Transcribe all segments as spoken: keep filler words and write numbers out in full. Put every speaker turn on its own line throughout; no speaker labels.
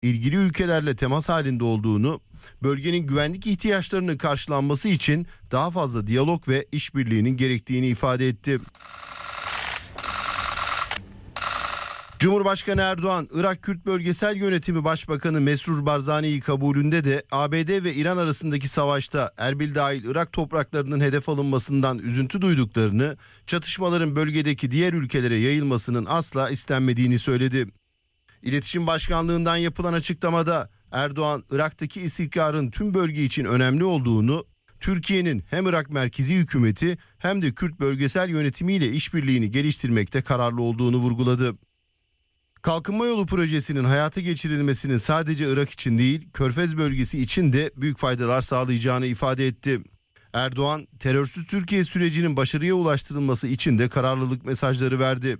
ilgili ülkelerle temas halinde olduğunu, bölgenin güvenlik ihtiyaçlarının karşılanması için daha fazla diyalog ve işbirliğinin gerektiğini ifade etti. Cumhurbaşkanı Erdoğan, Irak Kürt Bölgesel Yönetimi Başbakanı Mesrur Barzani'yi kabulünde de A B D ve İran arasındaki savaşta Erbil dahil Irak topraklarının hedef alınmasından üzüntü duyduklarını, çatışmaların bölgedeki diğer ülkelere yayılmasının asla istenmediğini söyledi. İletişim Başkanlığı'ndan yapılan açıklamada Erdoğan, Irak'taki istikrarın tüm bölge için önemli olduğunu, Türkiye'nin hem Irak merkezi hükümeti hem de Kürt bölgesel yönetimiyle işbirliğini geliştirmekte kararlı olduğunu vurguladı. Kalkınma Yolu projesinin hayata geçirilmesinin sadece Irak için değil, Körfez bölgesi için de büyük faydalar sağlayacağını ifade etti. Erdoğan, terörsüz Türkiye sürecinin başarıya ulaştırılması için de kararlılık mesajları verdi.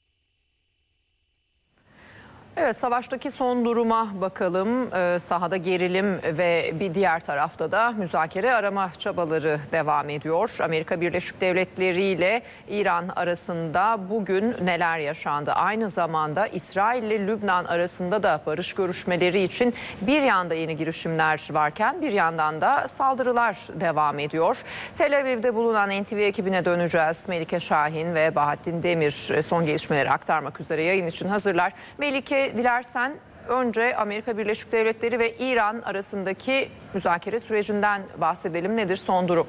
Evet, savaştaki son duruma bakalım. Ee, sahada gerilim ve bir diğer tarafta da müzakere arama çabaları devam ediyor. Amerika Birleşik Devletleri ile İran arasında bugün neler yaşandı? Aynı zamanda İsrail ile Lübnan arasında da barış görüşmeleri için bir yanda yeni girişimler varken bir yandan da saldırılar devam ediyor. Tel Aviv'de bulunan N T V ekibine döneceğiz. Melike Şahin ve Bahattin Demir son gelişmeleri aktarmak üzere yayın için hazırlar. Melike, dilersen önce Amerika Birleşik Devletleri ve İran arasındaki müzakere sürecinden bahsedelim. Nedir son durum?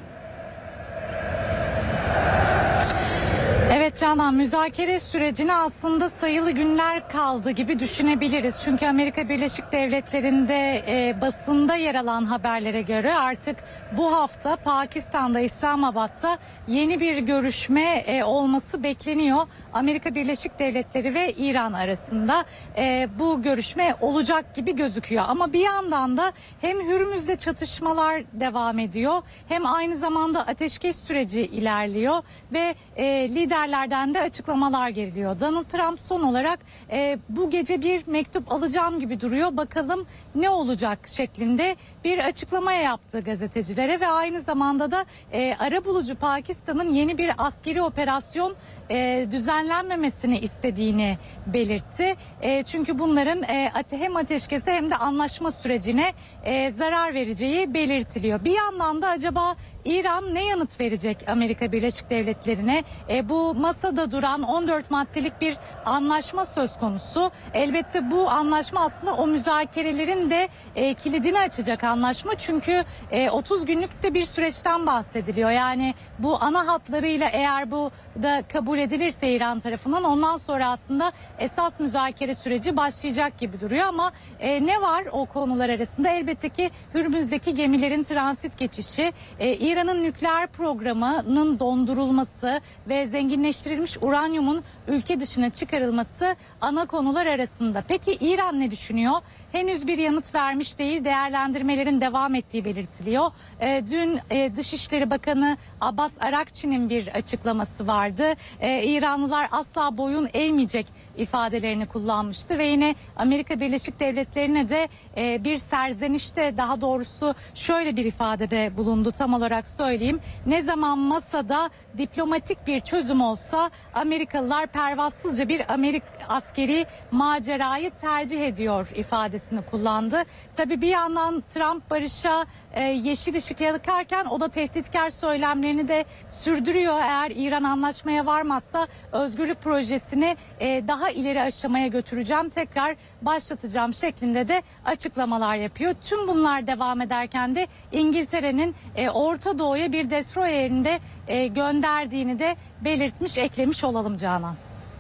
Evet Canan, müzakere sürecine aslında sayılı günler kaldı gibi düşünebiliriz. Çünkü Amerika Birleşik Devletleri'nde e, basında yer alan haberlere göre artık bu hafta Pakistan'da, İslamabad'da yeni bir görüşme e, olması bekleniyor. Amerika Birleşik Devletleri ve İran arasında e, bu görüşme olacak gibi gözüküyor. Ama bir yandan da hem Hürmüz'de çatışmalar devam ediyor, hem aynı zamanda ateşkes süreci ilerliyor ve e, lider lerden de açıklamalar geliyor. Donald Trump son olarak e, bu gece bir mektup alacağım gibi duruyor, bakalım ne olacak şeklinde bir açıklama yaptı gazetecilere ve aynı zamanda da e, arabulucu Pakistan'ın yeni bir askeri operasyon e, düzenlenmemesini istediğini belirtti. E, çünkü bunların e, hem ateşkese hem de anlaşma sürecine e, zarar vereceği belirtiliyor. Bir yandan da acaba İran ne yanıt verecek Amerika Birleşik Devletleri'ne? E, bu masada duran on dört maddelik bir anlaşma söz konusu. Elbette bu anlaşma aslında o müzakerelerin de e, kilidini açacak anlaşma. Çünkü e, otuz günlük de bir süreçten bahsediliyor. Yani bu ana hatlarıyla eğer bu da kabul edilirse İran tarafından, ondan sonra aslında esas müzakere süreci başlayacak gibi duruyor. Ama e, ne var o konular arasında? Elbette ki Hürmüz'deki gemilerin transit geçişi, e, İran'ın nükleer programının dondurulması ve zenginleştirilmiş uranyumun ülke dışına çıkarılması ana konular arasında. Peki İran ne düşünüyor? Henüz bir yanıt vermiş değil, değerlendirmelerin devam ettiği belirtiliyor. E, dün e, Dışişleri Bakanı Abbas Arakçı'nın bir açıklaması vardı. E, İranlılar asla boyun eğmeyecek ifadelerini kullanmıştı ve yine Amerika Birleşik Devletleri'ne de e, bir serzenişte, daha doğrusu şöyle bir ifadede bulundu, tam olarak söyleyeyim. Ne zaman masada diplomatik bir çözüm olsa Amerikalılar pervasızca bir Amerika askeri macerayı tercih ediyor ifadesini kullandı. Tabii bir yandan Trump barışa e, yeşil ışık yakarken o da tehditkar söylemlerini de sürdürüyor. Eğer İran anlaşmaya varmazsa özgürlük projesini e, daha ileri aşamaya götüreceğim, tekrar başlatacağım şeklinde de açıklamalar yapıyor. Tüm bunlar devam ederken de İngiltere'nin e, Orta Doğu'ya bir destroyerini de e, gönderdiğini de belirtmiş, eklemiş olalım Canan.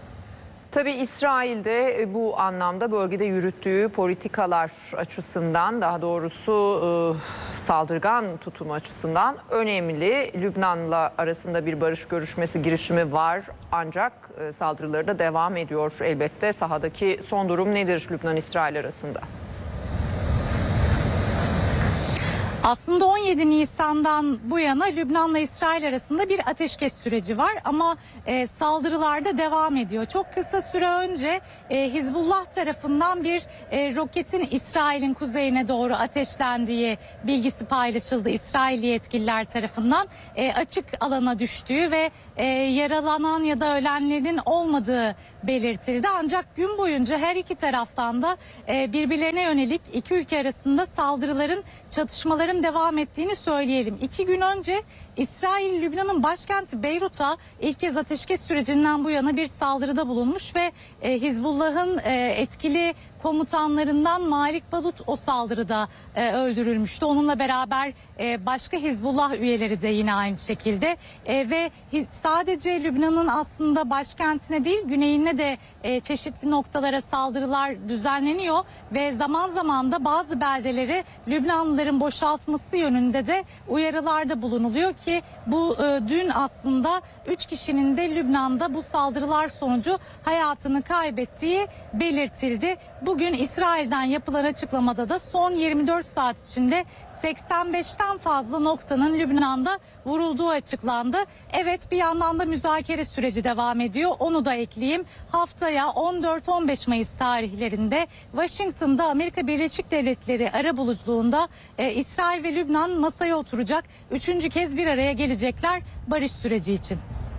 Tabii İsrail'de bu anlamda bölgede yürüttüğü politikalar açısından, daha doğrusu saldırgan tutumu açısından önemli. Lübnan'la arasında bir barış görüşmesi girişimi var, ancak saldırıları da devam ediyor elbette. Sahadaki son durum nedir Lübnan-İsrail arasında?
Aslında on yedi Nisan'dan bu yana Lübnan'la İsrail arasında bir ateşkes süreci var ama e, saldırılar da devam ediyor. Çok kısa süre önce e, Hizbullah tarafından bir e, roketin İsrail'in kuzeyine doğru ateşlendiği bilgisi paylaşıldı İsrailli yetkililer tarafından. E, açık alana düştüğü ve e, yaralanan ya da ölenlerin olmadığı belirtildi. Ancak gün boyunca her iki taraftan da e, birbirlerine yönelik iki ülke arasında saldırıların, çatışmaların devam ettiğini söyleyelim. İki gün önce İsrail, Lübnan'ın başkenti Beyrut'a ilk kez ateşkes sürecinden bu yana bir saldırıda bulunmuş ve e, Hizbullah'ın e, etkili komutanlarından Malik Balut o saldırıda e, öldürülmüştü. Onunla beraber e, başka Hizbullah üyeleri de yine aynı şekilde e, ve sadece Lübnan'ın aslında başkentine değil güneyine de e, çeşitli noktalara saldırılar düzenleniyor ve zaman zaman da bazı beldeleri Lübnanlıların boşaltması yönünde de uyarılarda bulunuluyor ki bu e, dün aslında üç kişinin de Lübnan'da bu saldırılar sonucu hayatını kaybettiği belirtildi. Bugün İsrail'den yapılan açıklamada da son yirmi dört saat içinde seksen beşten fazla noktanın Lübnan'da vurulduğu açıklandı. Evet, bir yandan da müzakere süreci devam ediyor. Onu da ekleyeyim. Haftaya on dört on beş Mayıs tarihlerinde Washington'da Amerika Birleşik Devletleri arabuluculuğunda e, İsrail ve Lübnan masaya oturacak. Üçüncü kez bir araya gelecekler barış süreci için.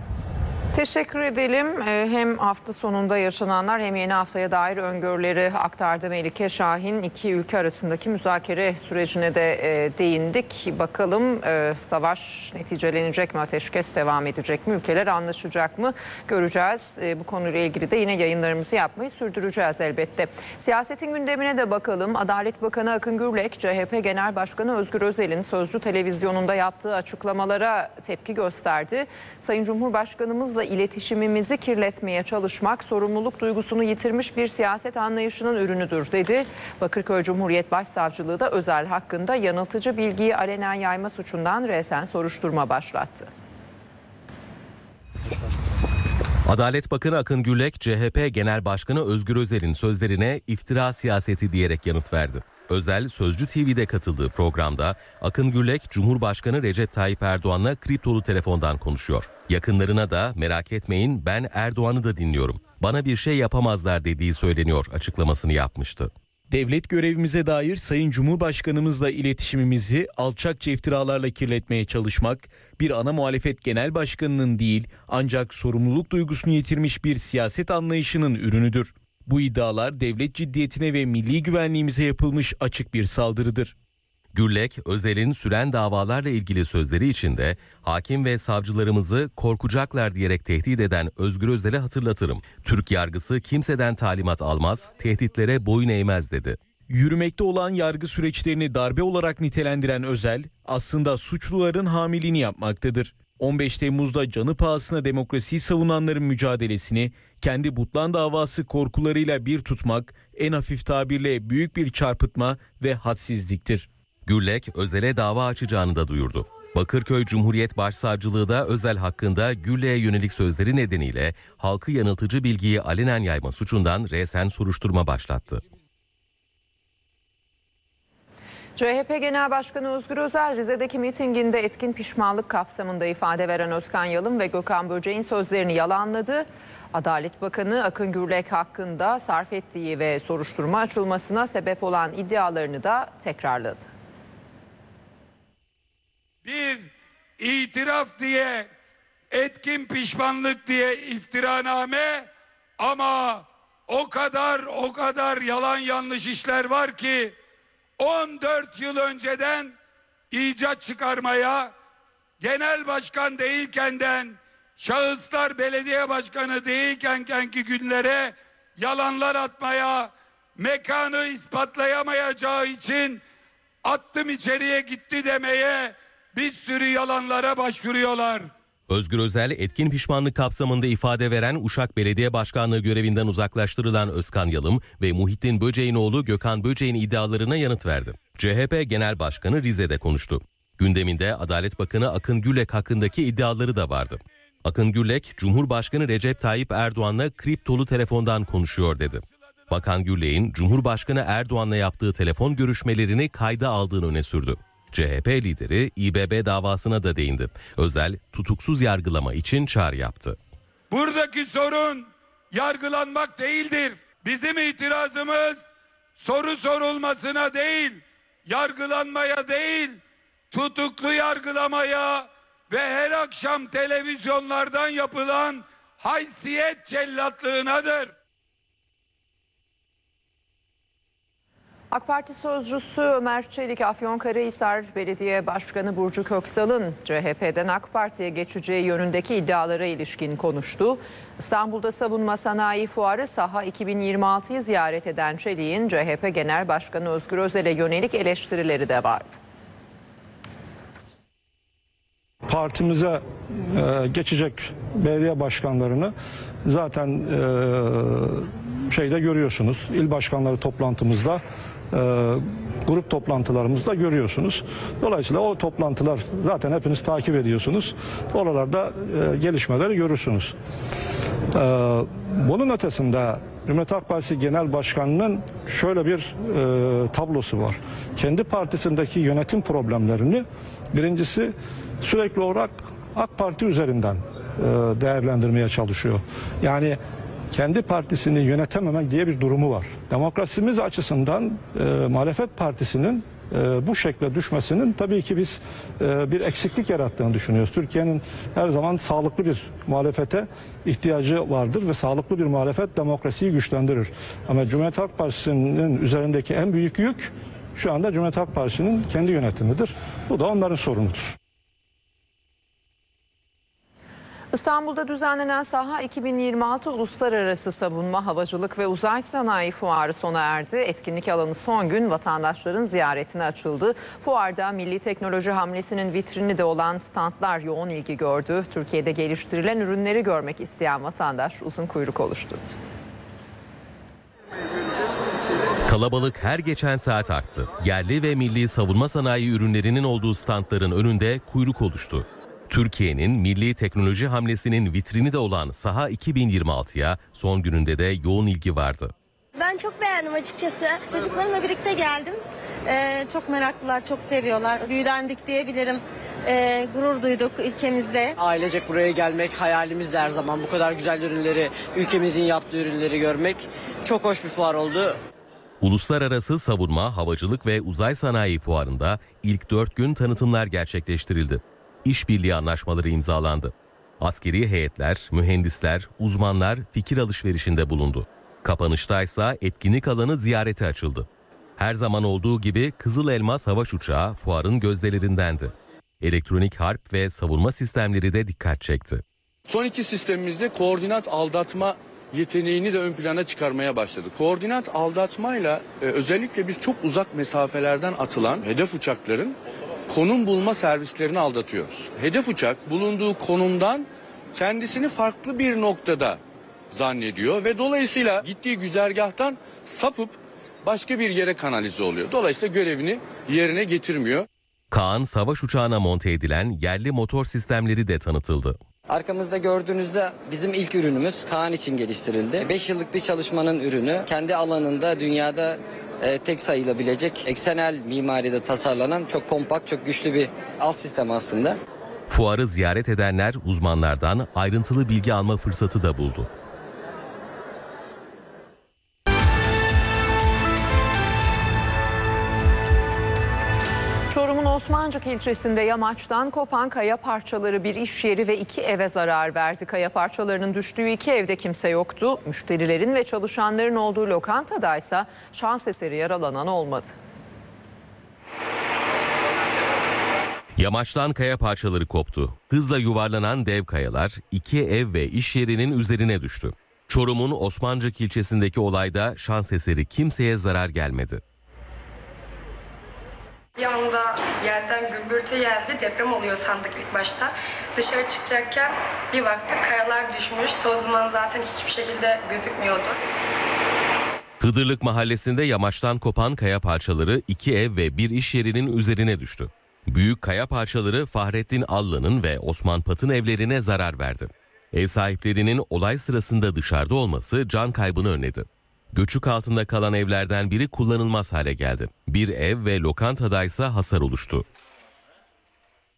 Teşekkür edelim. Hem hafta sonunda yaşananlar hem yeni haftaya dair öngörüleri aktardı Melike Şahin. İki ülke arasındaki müzakere sürecine de değindik. Bakalım savaş neticelenecek mi? Ateşkes devam edecek mi? Ülkeler anlaşacak mı? Göreceğiz. Bu konuyla ilgili de yine yayınlarımızı yapmayı sürdüreceğiz elbette. Siyasetin gündemine de bakalım. Adalet Bakanı Akın Gürlek, C H P Genel Başkanı Özgür Özel'in Sözcü televizyonunda yaptığı açıklamalara tepki gösterdi. Sayın Cumhurbaşkanımızla iletişimimizi kirletmeye çalışmak sorumluluk duygusunu yitirmiş bir siyaset anlayışının ürünüdür dedi. Bakırköy Cumhuriyet Başsavcılığı da Özel hakkında yanıltıcı bilgiyi alenen yayma suçundan resen soruşturma başlattı.
Adalet Bakanı Akın Gürlek, C H P Genel Başkanı Özgür Özel'in sözlerine iftira siyaseti diyerek yanıt verdi. Özel, Sözcü T V'de katıldığı programda Akın Gürlek, Cumhurbaşkanı Recep Tayyip Erdoğan'la kriptolu telefondan konuşuyor. Yakınlarına da merak etmeyin ben Erdoğan'ı da dinliyorum, bana bir şey yapamazlar dediği söyleniyor açıklamasını yapmıştı.
Devlet görevimize dair Sayın Cumhurbaşkanımızla iletişimimizi alçakça iftiralarla kirletmeye çalışmak bir ana muhalefet genel başkanının değil ancak sorumluluk duygusunu yitirmiş bir siyaset anlayışının ürünüdür. Bu iddialar devlet ciddiyetine ve milli güvenliğimize yapılmış açık bir saldırıdır.
Gürlek, Özel'in süren davalarla ilgili sözleri içinde hakim ve savcılarımızı korkacaklar diyerek tehdit eden Özgür Özel'e hatırlatırım. Türk yargısı kimseden talimat almaz, tehditlere boyun eğmez dedi.
Yürümekte olan yargı süreçlerini darbe olarak nitelendiren Özel, aslında suçluların hamiliğini yapmaktadır. on beş Temmuz'da canı pahasına demokrasiyi savunanların mücadelesini kendi Butlan davası korkularıyla bir tutmak en hafif tabirle büyük bir çarpıtma ve hadsizliktir.
Gürlek, Özel'e dava açacağını da duyurdu. Bakırköy Cumhuriyet Başsavcılığı da Özel hakkında Gürlek'e yönelik sözleri nedeniyle halkı yanıltıcı bilgiyi alenen yayma suçundan resen soruşturma başlattı.
C H P Genel Başkanı Özgür Özel, Rize'deki mitinginde etkin pişmanlık kapsamında ifade veren Özkan Yalın ve Gökhan Böceğin sözlerini yalanladı. Adalet Bakanı Akın Gürlek hakkında sarf ettiği ve soruşturma açılmasına sebep olan iddialarını da tekrarladı.
Bir itiraf diye, etkin pişmanlık diye iftiraname ama o kadar o kadar yalan yanlış işler var ki on dört yıl önceden icat çıkarmaya, genel başkan değilkenden, şahıslar belediye başkanı değilkenki günlere yalanlar atmaya, mekanı ispatlayamayacağı için attım içeriye gitti demeye bir sürü yalanlara başvuruyorlar.
Özgür Özel, etkin pişmanlık kapsamında ifade veren Uşak Belediye Başkanlığı görevinden uzaklaştırılan Özkan Yalım ve Muhittin Böceğin oğlu Gökhan Böceğin iddialarına yanıt verdi. C H P Genel Başkanı Rize'de konuştu. Gündeminde Adalet Bakanı Akın Gürlek hakkındaki iddiaları da vardı. Akın Gürlek, Cumhurbaşkanı Recep Tayyip Erdoğan'la kriptolu telefondan konuşuyor dedi. Bakan Gürlek'in Cumhurbaşkanı Erdoğan'la yaptığı telefon görüşmelerini kayda aldığını öne sürdü. C H P lideri İ B B davasına da değindi. Özel, tutuksuz yargılama için çağrı yaptı.
Buradaki sorun yargılanmak değildir. Bizim itirazımız soru sorulmasına değil, yargılanmaya değil, tutuklu yargılamaya ve her akşam televizyonlardan yapılan haysiyet cellatlığınadır.
AK Parti sözcüsü Ömer Çelik, Afyonkarahisar Belediye Başkanı Burcu Köksal'ın C H P'den AK Parti'ye geçeceği yönündeki iddialara ilişkin konuştu. İstanbul'da Savunma Sanayi Fuarı Saha iki bin yirmi altıyı ziyaret eden Çelik'in C H P Genel Başkanı Özgür Özel'e yönelik eleştirileri de vardı.
Partimize e, geçecek belediye başkanlarını zaten e, şeyde görüyorsunuz. İl başkanları toplantımızda, e, grup toplantılarımızda görüyorsunuz. Dolayısıyla o toplantılar zaten hepiniz takip ediyorsunuz. Oralarda e, gelişmeleri görürsünüz. E, bunun ötesinde Cumhuriyet Halk Partisi Genel Başkanı'nın şöyle bir e, tablosu var. Kendi partisindeki yönetim problemlerini birincisi sürekli olarak AK Parti üzerinden e, değerlendirmeye çalışıyor. Yani kendi partisini yönetememek diye bir durumu var. Demokrasimiz açısından e, muhalefet partisinin e, bu şekle düşmesinin tabii ki biz e, bir eksiklik yarattığını düşünüyoruz. Türkiye'nin her zaman sağlıklı bir muhalefete ihtiyacı vardır ve sağlıklı bir muhalefet demokrasiyi güçlendirir. Ama Cumhuriyet Halk Partisi'nin üzerindeki en büyük yük şu anda Cumhuriyet Halk Partisi'nin kendi yönetimidir. Bu da onların sorunudur.
İstanbul'da düzenlenen Saha iki bin yirmi altı Uluslararası Savunma, Havacılık ve Uzay Sanayi Fuarı sona erdi. Etkinlik alanı son gün vatandaşların ziyaretine açıldı. Fuarda milli teknoloji hamlesinin vitrini de olan standlar yoğun ilgi gördü. Türkiye'de geliştirilen ürünleri görmek isteyen vatandaş uzun kuyruk oluşturdu.
Kalabalık her geçen saat arttı. Yerli ve milli savunma sanayi ürünlerinin olduğu standların önünde kuyruk oluştu. Türkiye'nin milli teknoloji hamlesinin vitrini de olan Saha iki bin yirmi altıya son gününde de yoğun ilgi vardı.
Ben çok beğendim açıkçası. Çocuklarımla birlikte geldim. Ee, çok meraklılar, çok seviyorlar. Büyülendik diyebilirim. Ee, gurur duyduk ülkemizde.
Ailecek buraya gelmek hayalimizdi her zaman. Bu kadar güzel ürünleri, ülkemizin yaptığı ürünleri görmek çok hoş bir fuar oldu.
Uluslararası Savunma, Havacılık ve Uzay Sanayi Fuarı'nda ilk dört gün tanıtımlar gerçekleştirildi. İşbirliği anlaşmaları imzalandı. Askeri heyetler, mühendisler, uzmanlar fikir alışverişinde bulundu. Kapanışta ise etkinlik alanı ziyarete açıldı. Her zaman olduğu gibi Kızıl Elmas savaş uçağı fuarın gözdelerindendi. Elektronik harp ve savunma sistemleri de dikkat çekti.
Son iki sistemimizde koordinat aldatma yeteneğini de ön plana çıkarmaya başladı. Koordinat aldatmayla e, özellikle biz çok uzak mesafelerden atılan hedef uçakların konum bulma servislerini aldatıyoruz. Hedef uçak bulunduğu konumdan kendisini farklı bir noktada zannediyor ve dolayısıyla gittiği güzergahtan sapıp başka bir yere kanalize oluyor. Dolayısıyla görevini yerine getirmiyor.
Kaan savaş uçağına monte edilen yerli motor sistemleri de tanıtıldı.
Arkamızda gördüğünüzde bizim ilk ürünümüz Kaan için geliştirildi. beş yıllık bir çalışmanın ürünü. Kendi alanında dünyada e, tek sayılabilecek eksenel mimaride tasarlanan çok kompakt, çok güçlü bir alt sistem aslında.
Fuarı ziyaret edenler uzmanlardan ayrıntılı bilgi alma fırsatı da buldu.
Çorum'un Osmancık ilçesinde yamaçtan kopan kaya parçaları bir iş yeri ve iki eve zarar verdi. Kaya parçalarının düştüğü iki evde kimse yoktu. Müşterilerin ve çalışanların olduğu lokantadaysa şans eseri yaralanan olmadı.
Yamaçtan kaya parçaları koptu. Hızla yuvarlanan dev kayalar iki ev ve iş yerinin üzerine düştü. Çorum'un Osmancık ilçesindeki olayda şans eseri kimseye zarar gelmedi.
Bir anda yerden gümbürtü geldi, deprem oluyor sandık ilk başta. Dışarı çıkacakken bir baktık kayalar düşmüş, toz duman zaten hiçbir şekilde gözükmüyordu.
Hıdırlık mahallesinde yamaçtan kopan kaya parçaları iki ev ve bir iş yerinin üzerine düştü. Büyük kaya parçaları Fahrettin Allı'nın ve Osman Pat'ın evlerine zarar verdi. Ev sahiplerinin olay sırasında dışarıda olması can kaybını önledi. Göçük altında kalan evlerden biri kullanılmaz hale geldi. Bir ev ve lokantadaysa hasar oluştu.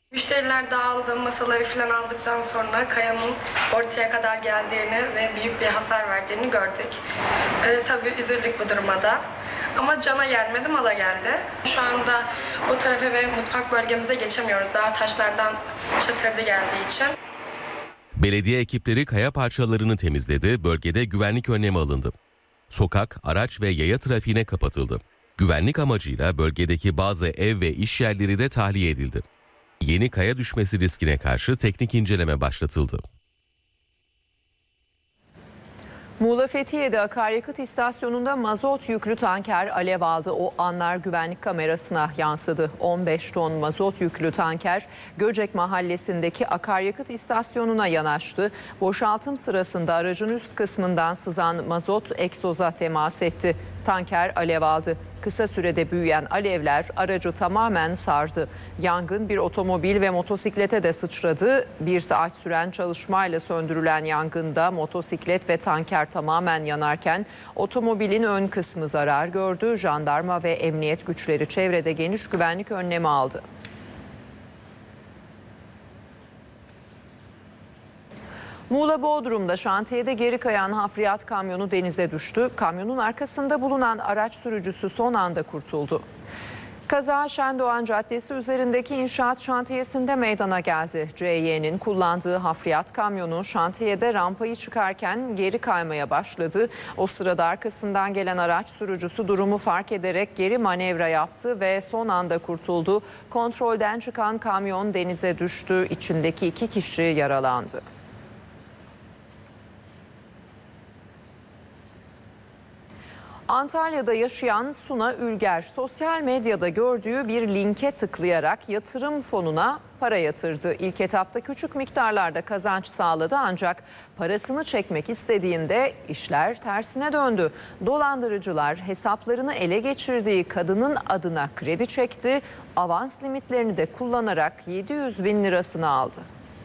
Müşteriler dağıldı, masaları falan aldıktan sonra kayanın ortaya kadar geldiğini ve büyük bir hasar verdiğini gördük. Ee, tabii üzüldük bu duruma da. Ama cana gelmedi, mala geldi. Şu anda o tarafa ve mutfak bölgemize geçemiyoruz. Daha taşlardan çatırdı geldiği için.
Belediye ekipleri kaya parçalarını temizledi, bölgede güvenlik önlemi alındı. Sokak, araç ve yaya trafiğine kapatıldı. Güvenlik amacıyla bölgedeki bazı ev ve iş yerleri de tahliye edildi. Yeni kaya düşmesi riskine karşı teknik inceleme başlatıldı.
Muğla Fethiye'de akaryakıt istasyonunda mazot yüklü tanker alev aldı. O anlar güvenlik kamerasına yansıdı. on beş ton mazot yüklü tanker Göcek Mahallesi'ndeki akaryakıt istasyonuna yanaştı. Boşaltım sırasında aracın üst kısmından sızan mazot egzoza temas etti. Tanker alev aldı. Kısa sürede büyüyen alevler aracı tamamen sardı. Yangın bir otomobil ve motosiklete de sıçradı. Bir saat süren çalışmayla söndürülen yangında motosiklet ve tanker tamamen yanarken otomobilin ön kısmı zarar gördü. Jandarma ve emniyet güçleri çevrede geniş güvenlik önlemi aldı. Muğla Bodrum'da şantiyede geri kayan hafriyat kamyonu denize düştü. Kamyonun arkasında bulunan araç sürücüsü son anda kurtuldu. Kaza Şendoğan Caddesi üzerindeki inşaat şantiyesinde meydana geldi. C Y'nin kullandığı hafriyat kamyonu şantiyede rampayı çıkarken geri kaymaya başladı. O sırada arkasından gelen araç sürücüsü durumu fark ederek geri manevra yaptı ve son anda kurtuldu. Kontrolden çıkan kamyon denize düştü. İçindeki iki kişi yaralandı. Antalya'da yaşayan Suna Ülger sosyal medyada gördüğü bir linke tıklayarak yatırım fonuna para yatırdı. İlk etapta küçük miktarlarda kazanç sağladı ancak parasını çekmek istediğinde işler tersine döndü. Dolandırıcılar hesaplarını ele geçirdiği kadının adına kredi çekti. Avans limitlerini de kullanarak yedi yüz bin lirasını aldı.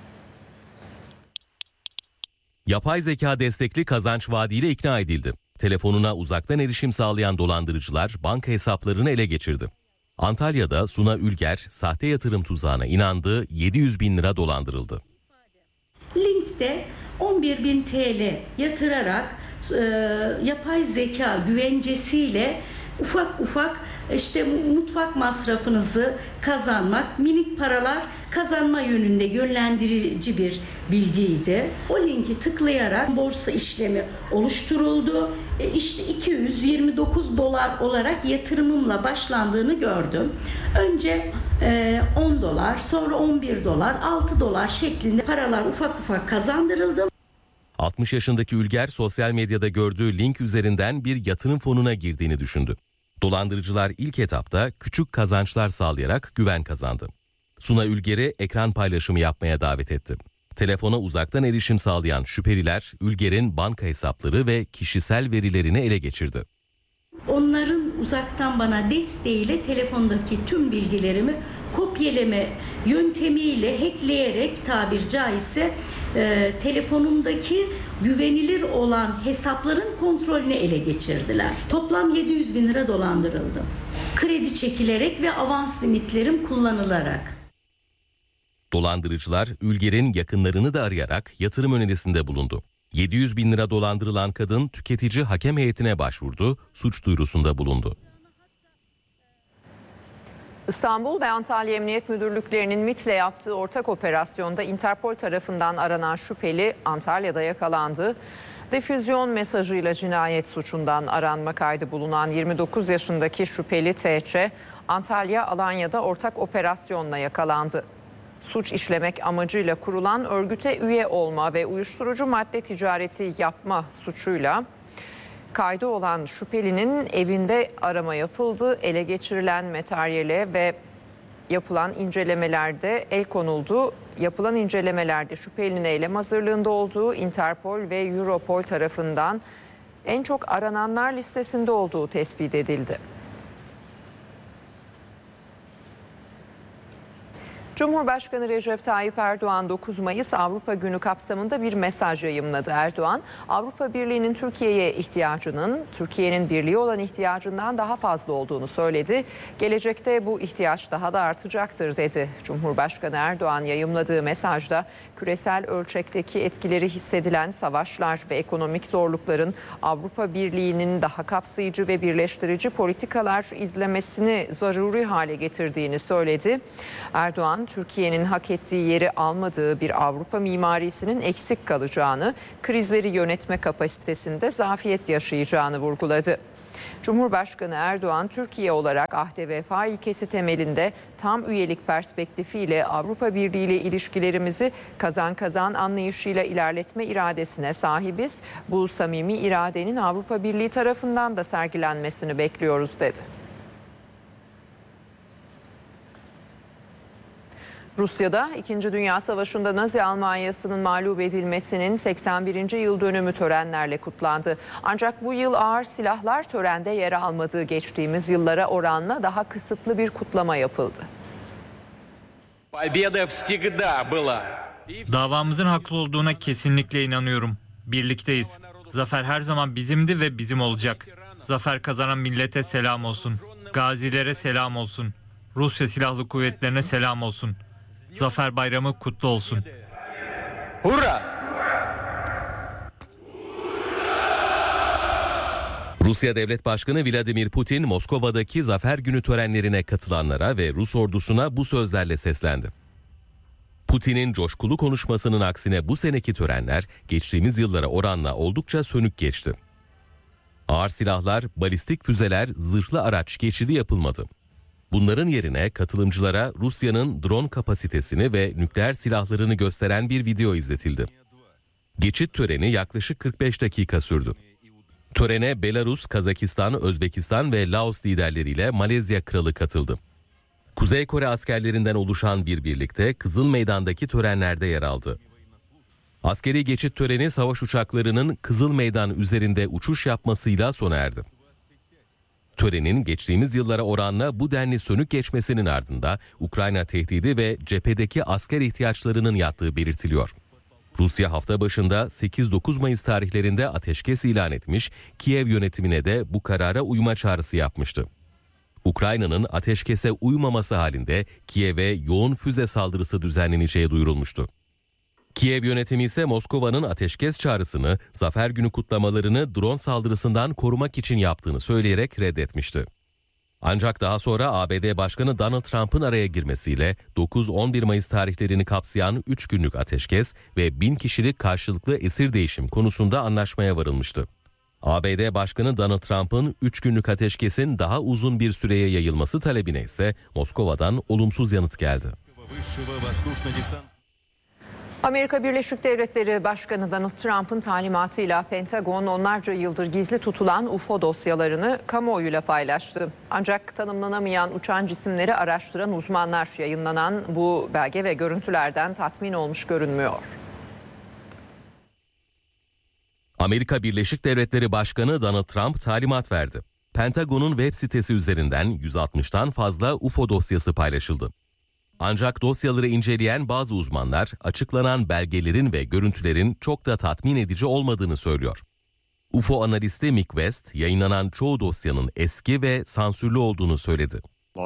Yapay zeka destekli kazanç vaadiyle ikna edildi. Telefonuna uzaktan erişim sağlayan dolandırıcılar banka hesaplarını ele geçirdi. Antalya'da Suna Ülger sahte yatırım tuzağına inandı, yedi yüz bin lira dolandırıldı.
Linkte on bir bin T L yatırarak e, yapay zeka güvencesiyle ufak ufak işte mutfak masrafınızı kazanmak, minik paralar kazanma yönünde yönlendirici bir bilgiydi. O linki tıklayarak borsa işlemi oluşturuldu. E işte iki yüz yirmi dokuz dolar olarak yatırımımla başlandığını gördüm. Önce e, on dolar, sonra on bir dolar, altı dolar şeklinde paralar ufak ufak kazandırıldı.
altmış yaşındaki Ülger sosyal medyada gördüğü link üzerinden bir yatırım fonuna girdiğini düşündü. Dolandırıcılar ilk etapta küçük kazançlar sağlayarak güven kazandı. Suna Ülger'i ekran paylaşımı yapmaya davet etti. Telefona uzaktan erişim sağlayan şüpheliler Ülger'in banka hesapları ve kişisel verilerini ele geçirdi.
Onların uzaktan bana desteğiyle telefondaki tüm bilgilerimi kopyalama yöntemiyle hackleyerek tabir caizse e, telefonumdaki güvenilir olan hesapların kontrolünü ele geçirdiler. Toplam yedi yüz bin lira dolandırıldı. Kredi çekilerek ve avans limitlerim kullanılarak.
Dolandırıcılar Ülger'in yakınlarını da arayarak yatırım önerisinde bulundu. yedi yüz bin lira dolandırılan kadın tüketici hakem heyetine başvurdu, suç duyurusunda bulundu.
İstanbul ve Antalya Emniyet Müdürlüklerinin MİT'le yaptığı ortak operasyonda Interpol tarafından aranan şüpheli Antalya'da yakalandı. Difüzyon mesajıyla cinayet suçundan aranma kaydı bulunan yirmi dokuz yaşındaki şüpheli T Ç, Antalya Alanya'da ortak operasyonla yakalandı. Suç işlemek amacıyla kurulan örgüte üye olma ve uyuşturucu madde ticareti yapma suçuyla kaydı olan şüphelinin evinde arama yapıldı. Ele geçirilen materyale ve yapılan incelemelerde el konuldu. Yapılan incelemelerde şüphelinin eylem hazırlığında olduğu, Interpol ve Europol tarafından en çok arananlar listesinde olduğu tespit edildi. Cumhurbaşkanı Recep Tayyip Erdoğan dokuz Mayıs Avrupa Günü kapsamında bir mesaj yayımladı. Erdoğan, Avrupa Birliği'nin Türkiye'ye ihtiyacının, Türkiye'nin birliği olan ihtiyacından daha fazla olduğunu söyledi. Gelecekte bu ihtiyaç daha da artacaktır dedi. Cumhurbaşkanı Erdoğan yayımladığı mesajda küresel ölçekteki etkileri hissedilen savaşlar ve ekonomik zorlukların Avrupa Birliği'nin daha kapsayıcı ve birleştirici politikalar izlemesini zaruri hale getirdiğini söyledi. Erdoğan, Türkiye'nin hak ettiği yeri almadığı bir Avrupa mimarisinin eksik kalacağını, krizleri yönetme kapasitesinde zafiyet yaşayacağını vurguladı. Cumhurbaşkanı Erdoğan, Türkiye olarak ahde vefa ilkesi temelinde tam üyelik perspektifiyle Avrupa Birliği ile ilişkilerimizi kazan kazan anlayışıyla ilerletme iradesine sahibiz. Bu samimi iradenin Avrupa Birliği tarafından da sergilenmesini bekliyoruz dedi. Rusya'da İkinci Dünya Savaşı'nda Nazi Almanyası'nın mağlup edilmesinin seksen birinci yıl dönümü törenlerle kutlandı. Ancak bu yıl ağır silahlar törende yer almadığı geçtiğimiz yıllara oranla daha kısıtlı bir kutlama yapıldı.
Davamızın haklı olduğuna kesinlikle inanıyorum. Birlikteyiz. Zafer her zaman bizimdi ve bizim olacak. Zafer kazanan millete selam olsun. Gazilere selam olsun. Rusya Silahlı Kuvvetlerine selam olsun. Zafer Bayramı kutlu olsun.
Hurra!
Rusya Devlet Başkanı Vladimir Putin, Moskova'daki Zafer Günü törenlerine katılanlara ve Rus ordusuna bu sözlerle seslendi. Putin'in coşkulu konuşmasının aksine bu seneki törenler geçtiğimiz yıllara oranla oldukça sönük geçti. Ağır silahlar, balistik füzeler, zırhlı araç geçidi yapılmadı. Bunların yerine katılımcılara Rusya'nın drone kapasitesini ve nükleer silahlarını gösteren bir video izletildi. Geçit töreni yaklaşık kırk beş dakika sürdü. Törene Belarus, Kazakistan, Özbekistan ve Laos liderleriyle Malezya kralı katıldı. Kuzey Kore askerlerinden oluşan bir birlikte Kızıl Meydan'daki törenlerde yer aldı. Askeri geçit töreni savaş uçaklarının Kızıl Meydan üzerinde uçuş yapmasıyla sona erdi. Törenin geçtiğimiz yıllara oranla bu denli sönük geçmesinin ardında Ukrayna tehdidi ve cephedeki asker ihtiyaçlarının yattığı belirtiliyor. Rusya hafta başında sekiz dokuz Mayıs tarihlerinde ateşkes ilan etmiş, Kiev yönetimine de bu karara uyma çağrısı yapmıştı. Ukrayna'nın ateşkese uymaması halinde Kiev'e yoğun füze saldırısı düzenleneceği duyurulmuştu. Kiev yönetimi ise Moskova'nın ateşkes çağrısını, Zafer Günü kutlamalarını drone saldırısından korumak için yaptığını söyleyerek reddetmişti. Ancak daha sonra A B D Başkanı Donald Trump'ın araya girmesiyle dokuz on bir Mayıs tarihlerini kapsayan üç günlük ateşkes ve bin kişilik karşılıklı esir değişim konusunda anlaşmaya varılmıştı. A B D Başkanı Donald Trump'ın üç günlük ateşkesin daha uzun bir süreye yayılması talebine ise Moskova'dan olumsuz yanıt geldi.
Amerika Birleşik Devletleri Başkanı Donald Trump'ın talimatıyla Pentagon onlarca yıldır gizli tutulan U F O dosyalarını kamuoyuyla paylaştı. Ancak tanımlanamayan uçan cisimleri araştıran uzmanlar yayınlanan bu belge ve görüntülerden tatmin olmuş görünmüyor.
Amerika Birleşik Devletleri Başkanı Donald Trump talimat verdi. Pentagon'un web sitesi üzerinden yüz altmıştan fazla U F O dosyası paylaşıldı. Ancak dosyaları inceleyen bazı uzmanlar açıklanan belgelerin ve görüntülerin çok da tatmin edici olmadığını söylüyor. U F O analisti Mick West, yayınlanan çoğu dosyanın eski ve sansürlü olduğunu söyledi.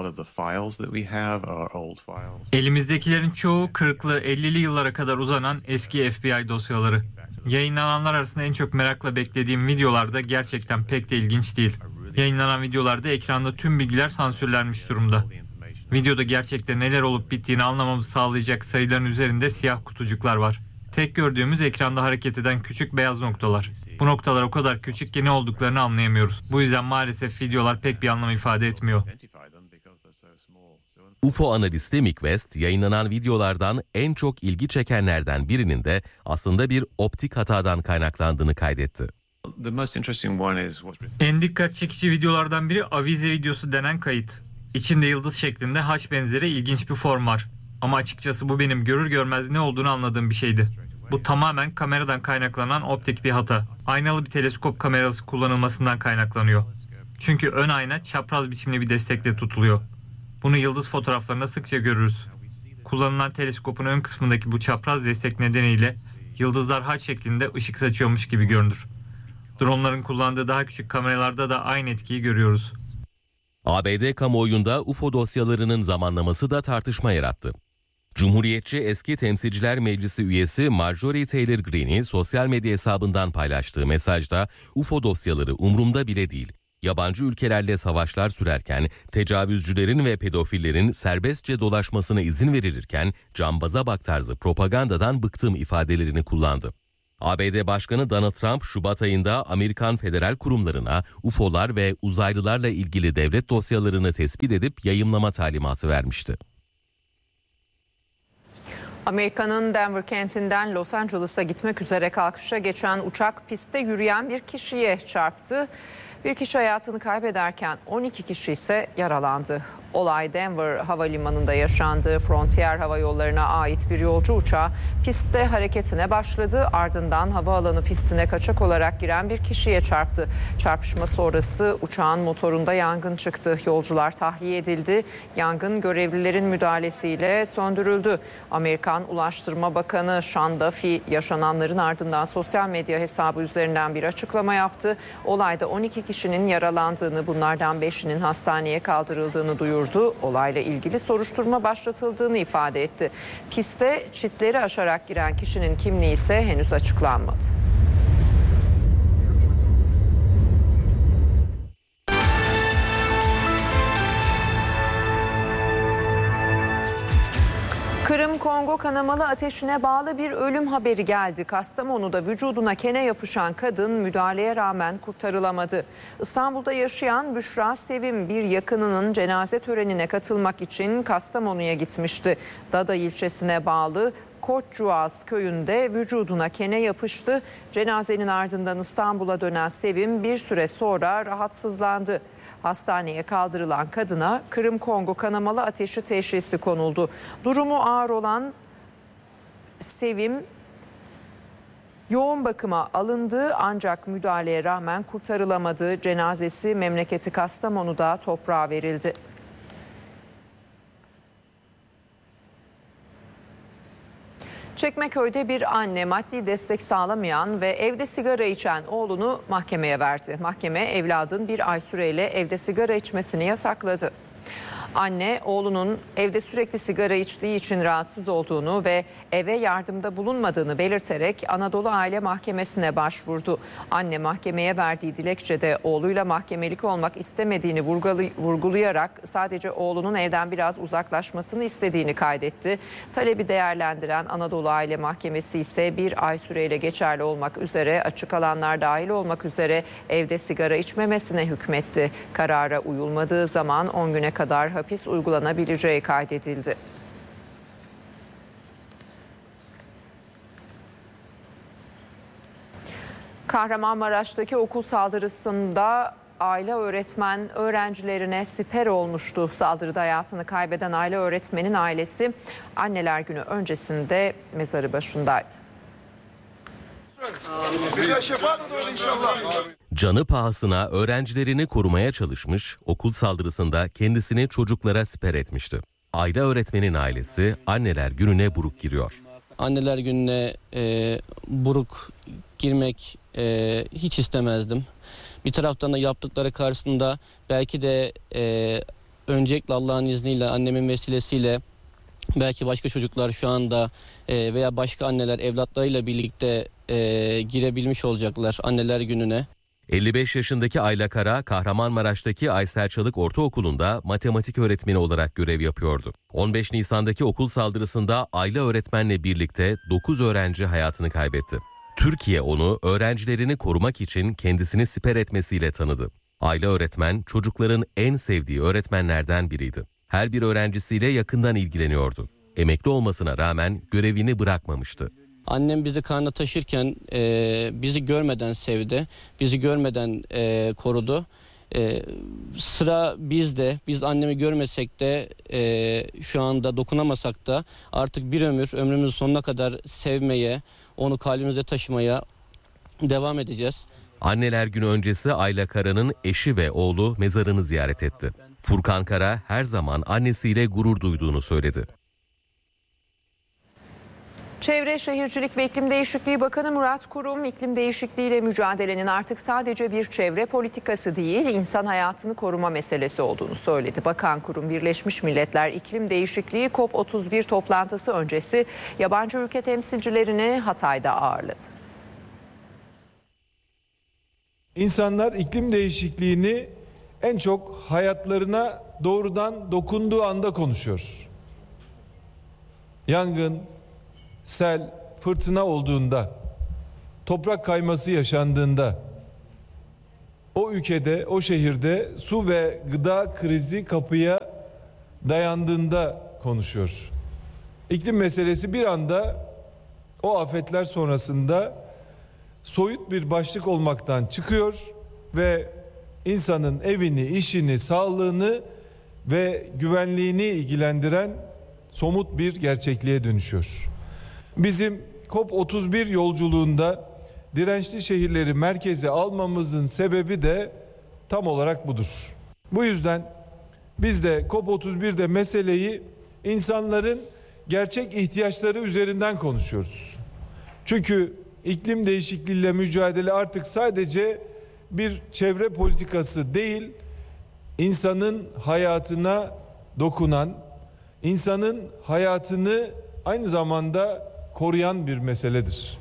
Elimizdekilerin çoğu kırklı ellili yıllara kadar uzanan eski F B I dosyaları. Yayınlananlar arasında en çok merakla beklediğim videolarda gerçekten pek de ilginç değil. Yayınlanan videolarda ekranda tüm bilgiler sansürlenmiş durumda. Videoda gerçekten neler olup bittiğini anlamamızı sağlayacak sayıların üzerinde siyah kutucuklar var. Tek gördüğümüz ekranda hareket eden küçük beyaz noktalar. Bu noktalar o kadar küçük ki ne olduklarını anlayamıyoruz. Bu yüzden maalesef videolar pek bir anlam ifade etmiyor.
U F O analisti Mick West, yayınlanan videolardan en çok ilgi çekenlerden birinin de aslında bir optik hatadan kaynaklandığını kaydetti.
En dikkat çekici videolardan biri avize videosu denen kayıt. İçinde yıldız şeklinde haç benzeri ilginç bir form var. Ama açıkçası bu benim görür görmez ne olduğunu anladığım bir şeydi. Bu tamamen kameradan kaynaklanan optik bir hata. Aynalı bir teleskop kamerası kullanılmasından kaynaklanıyor. Çünkü ön ayna çapraz biçimli bir destekle tutuluyor. Bunu yıldız fotoğraflarında sıkça görürüz. Kullanılan teleskopun ön kısmındaki bu çapraz destek nedeniyle yıldızlar haç şeklinde ışık saçıyormuş gibi görünür. Dronların kullandığı daha küçük kameralarda da aynı etkiyi görüyoruz.
A B D kamuoyunda U F O dosyalarının zamanlaması da tartışma yarattı. Cumhuriyetçi eski Temsilciler Meclisi üyesi Marjorie Taylor Greene'i sosyal medya hesabından paylaştığı mesajda U F O dosyaları umrumda bile değil. Yabancı ülkelerle savaşlar sürerken tecavüzcülerin ve pedofillerin serbestçe dolaşmasına izin verilirken cambaza bak tarzı propagandadan bıktım ifadelerini kullandı. A B D Başkanı Donald Trump Şubat ayında Amerikan federal kurumlarına U F O'lar ve uzaylılarla ilgili devlet dosyalarını tespit edip yayımlama talimatı vermişti.
Amerika'nın Denver kentinden Los Angeles'a gitmek üzere kalkışa geçen uçak pistte yürüyen bir kişiye çarptı. Bir kişi hayatını kaybederken on iki kişi ise yaralandı. Olay Denver Havalimanı'nda yaşandı. Frontier Hava Yolları'na ait bir yolcu uçağı pistte hareketine başladı. Ardından havaalanı pistine kaçak olarak giren bir kişiye çarptı. Çarpışma sonrası uçağın motorunda yangın çıktı. Yolcular tahliye edildi. Yangın görevlilerin müdahalesiyle söndürüldü. Amerikan Ulaştırma Bakanı Sean Duffy yaşananların ardından sosyal medya hesabı üzerinden bir açıklama yaptı. Olayda on iki kişinin yaralandığını, bunlardan beşinin hastaneye kaldırıldığını duyurdu. Olayla ilgili soruşturma başlatıldığını ifade etti. Piste çitleri aşarak giren kişinin kimliği ise henüz açıklanmadı. Kırım-Kongo kanamalı ateşine bağlı bir ölüm haberi geldi. Kastamonu'da vücuduna kene yapışan kadın müdahaleye rağmen kurtarılamadı. İstanbul'da yaşayan Büşra Sevim bir yakınının cenaze törenine katılmak için Kastamonu'ya gitmişti. Dada ilçesine bağlı Koçcuğaz köyünde vücuduna kene yapıştı. Cenazenin ardından İstanbul'a dönen Sevim bir süre sonra rahatsızlandı. Hastaneye kaldırılan kadına Kırım-Kongo kanamalı ateşi teşhisi konuldu. Durumu ağır olan Sevim yoğun bakıma alındı ancak müdahaleye rağmen kurtarılamadı. Cenazesi memleketi Kastamonu'da toprağa verildi. Çekmeköy'de bir anne maddi destek sağlamayan ve evde sigara içen oğlunu mahkemeye verdi. Mahkeme evladın bir ay süreyle evde sigara içmesini yasakladı. Anne oğlunun evde sürekli sigara içtiği için rahatsız olduğunu ve eve yardımda bulunmadığını belirterek Anadolu Aile Mahkemesi'ne başvurdu. Anne mahkemeye verdiği dilekçede oğluyla mahkemelik olmak istemediğini vurgulayarak sadece oğlunun evden biraz uzaklaşmasını istediğini kaydetti. Talebi değerlendiren Anadolu Aile Mahkemesi ise bir ay süreyle geçerli olmak üzere açık alanlar dahil olmak üzere evde sigara içmemesine hükmetti. Karara uyulmadığı zaman on güne kadar hapis uygulanabileceği kaydedildi. Kahramanmaraş'taki okul saldırısında aile öğretmen öğrencilerine siper olmuştu. Saldırıda hayatını kaybeden aile öğretmenin ailesi Anneler Günü öncesinde mezarı başındaydı.
Canı pahasına öğrencilerini korumaya çalışmış, okul saldırısında kendisini çocuklara siper etmişti. Aile öğretmenin ailesi Anneler Günü'ne buruk giriyor.
Anneler Günü'ne e, buruk girmek e, hiç istemezdim. Bir taraftan da yaptıkları karşısında belki de e, öncelikle Allah'ın izniyle, annemin vesilesiyle belki başka çocuklar şu anda e, veya başka anneler evlatlarıyla birlikte e, girebilmiş olacaklar Anneler Günü'ne.
elli beş yaşındaki Ayla Kara, Kahramanmaraş'taki Aysel Çalık Ortaokulu'nda matematik öğretmeni olarak görev yapıyordu. on beş Nisan'daki okul saldırısında Ayla öğretmenle birlikte dokuz öğrenci hayatını kaybetti. Türkiye onu öğrencilerini korumak için kendisini siper etmesiyle tanıdı. Ayla öğretmen çocukların en sevdiği öğretmenlerden biriydi. Her bir öğrencisiyle yakından ilgileniyordu. Emekli olmasına rağmen görevini bırakmamıştı.
Annem bizi karnına taşırken e, bizi görmeden sevdi, bizi görmeden e, korudu. E, sıra bizde, biz annemi görmesek de e, şu anda dokunamasak da artık bir ömür, ömrümüzün sonuna kadar sevmeye, onu kalbimizde taşımaya devam edeceğiz.
Anneler Günü öncesi Ayla Kara'nın eşi ve oğlu mezarını ziyaret etti. Furkan Kara her zaman annesiyle gurur duyduğunu söyledi.
Çevre, Şehircilik ve İklim Değişikliği Bakanı Murat Kurum, iklim değişikliğiyle mücadelenin artık sadece bir çevre politikası değil, insan hayatını koruma meselesi olduğunu söyledi. Bakan Kurum, Birleşmiş Milletler İklim Değişikliği COP otuz bir toplantısı öncesi yabancı ülke temsilcilerini Hatay'da ağırladı.
İnsanlar iklim değişikliğini en çok hayatlarına doğrudan dokunduğu anda konuşuyor. Yangın, sel, fırtına olduğunda, toprak kayması yaşandığında, o ülkede, o şehirde su ve gıda krizi kapıya dayandığında konuşuyor. İklim meselesi bir anda o afetler sonrasında soyut bir başlık olmaktan çıkıyor ve insanın evini, işini, sağlığını ve güvenliğini ilgilendiren somut bir gerçekliğe dönüşüyor. Bizim COP otuz bir yolculuğunda dirençli şehirleri merkeze almamızın sebebi de tam olarak budur. Bu yüzden biz de COP otuz birde meseleyi insanların gerçek ihtiyaçları üzerinden konuşuyoruz. Çünkü iklim değişikliğiyle mücadele artık sadece bir çevre politikası değil, insanın hayatına dokunan, insanın hayatını aynı zamanda koruyan bir meseledir.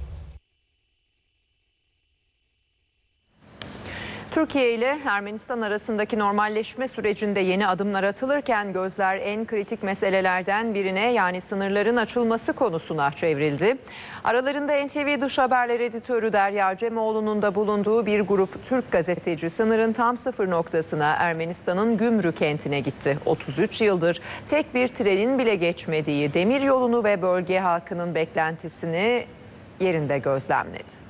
Türkiye ile Ermenistan arasındaki normalleşme sürecinde yeni adımlar atılırken gözler en kritik meselelerden birine, yani sınırların açılması konusuna çevrildi. Aralarında N T V Dış Haberler Editörü Derya Cemoğlu'nun da bulunduğu bir grup Türk gazeteci sınırın tam sıfır noktasına, Ermenistan'ın Gümrü kentine gitti. otuz üç yıldır tek bir trenin bile geçmediği demiryolunu ve bölge halkının beklentisini yerinde gözlemledi.